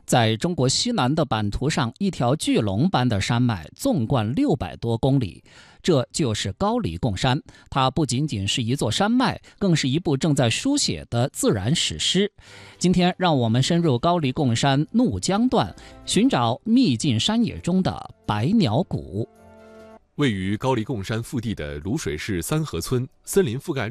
在中国西南的版图上，一条巨龙般的山脉纵贯600多公里，这就是高黎贡山。它不仅仅是一座山脉，更是一部正在书写的自然史诗。今天，让我们深入高黎贡山怒江段，寻找秘境山野中的百鸟谷。 位于高黎贡山腹地的卤水市三河村，森林覆盖